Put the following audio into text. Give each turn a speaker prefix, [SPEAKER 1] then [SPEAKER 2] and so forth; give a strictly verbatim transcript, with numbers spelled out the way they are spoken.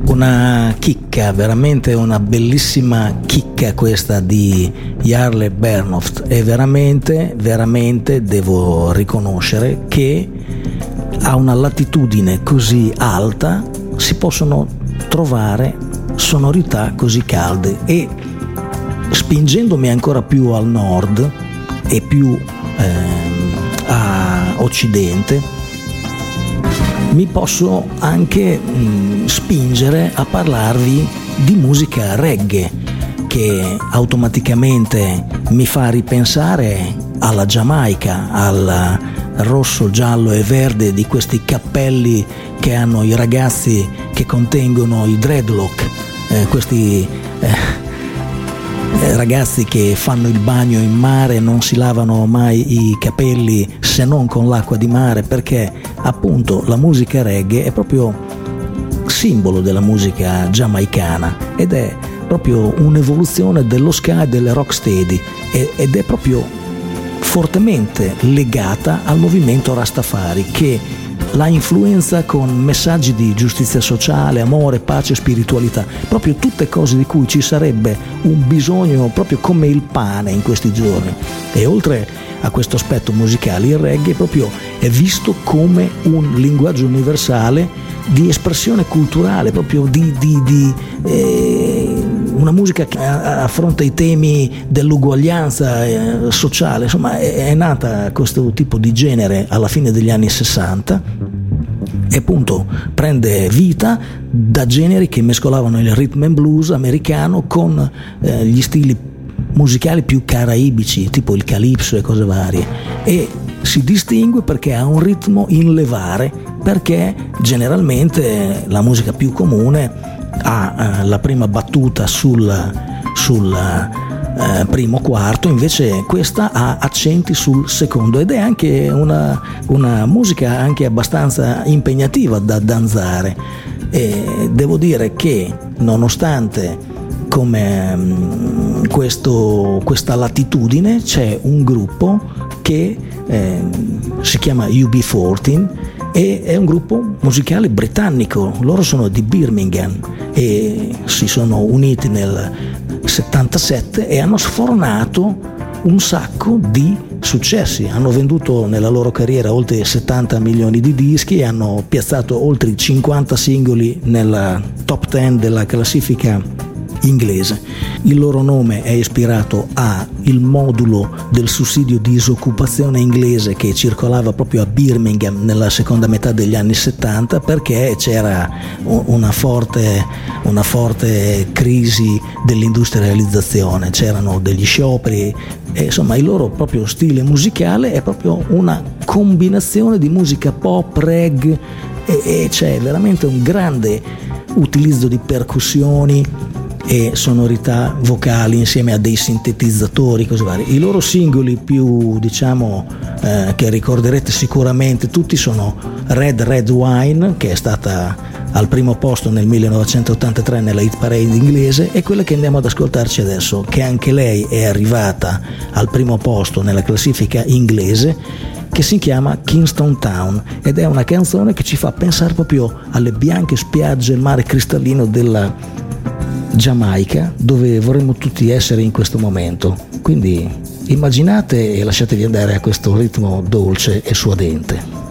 [SPEAKER 1] Una chicca, veramente una bellissima chicca questa di Jarle Bernhoft, e veramente, veramente devo riconoscere che a una latitudine così alta si possono trovare sonorità così calde, e spingendomi ancora più al nord e più ehm, a occidente mi posso anche mh, spingere a parlarvi di musica reggae, che automaticamente mi fa ripensare alla Giamaica, al rosso, giallo e verde di questi cappelli che hanno i ragazzi che contengono i dreadlock, eh, questi eh, ragazzi che fanno il bagno in mare e non si lavano mai i capelli se non con l'acqua di mare, perché appunto la musica reggae è proprio simbolo della musica giamaicana ed è proprio un'evoluzione dello ska e del rocksteady, ed è proprio fortemente legata al movimento Rastafari, che la influenza con messaggi di giustizia sociale, amore, pace, spiritualità, proprio tutte cose di cui ci sarebbe un bisogno proprio come il pane in questi giorni. E oltre a questo aspetto musicale, il reggae proprio è visto come un linguaggio universale di espressione culturale, proprio di, di, di eh, una musica che affronta i temi dell'uguaglianza eh, sociale. Insomma, è, è nata questo tipo di genere alla fine degli anni sessanta e appunto prende vita da generi che mescolavano il rhythm and blues americano con eh, gli stili musicali più caraibici, tipo il calypso e cose varie, e si distingue perché ha un ritmo in levare, perché generalmente la musica più comune ha eh, la prima battuta sul, sul eh, primo quarto, invece questa ha accenti sul secondo, ed è anche una, una musica anche abbastanza impegnativa da danzare. E devo dire che nonostante come mh, questo, questa latitudine, c'è un gruppo che eh, si chiama U B quattordici e è un gruppo musicale britannico. Loro sono di Birmingham e si sono uniti nel settantasette e hanno sfornato un sacco di successi. Hanno venduto nella loro carriera oltre settanta milioni di dischi e hanno piazzato oltre cinquanta singoli nella top dieci della classifica inglese. Il loro nome è ispirato al modulo del sussidio di disoccupazione inglese che circolava proprio a Birmingham nella seconda metà degli anni settanta, perché c'era una forte, una forte crisi dell'industrializzazione, c'erano degli scioperi e insomma il loro proprio stile musicale è proprio una combinazione di musica pop, reggae, e, e c'è veramente un grande utilizzo di percussioni e sonorità vocali insieme a dei sintetizzatori, cose varie. I loro singoli più, diciamo, eh, che ricorderete sicuramente tutti sono Red Red Wine, che è stata al primo posto nel millenovecentottantatré nella hit parade inglese, e quella che andiamo ad ascoltarci adesso, che anche lei è arrivata al primo posto nella classifica inglese, che si chiama Kingston Town, ed è una canzone che ci fa pensare proprio alle bianche spiagge e il mare cristallino della Giamaica, dove vorremmo tutti essere in questo momento. Quindi immaginate e lasciatevi andare a questo ritmo dolce e suadente.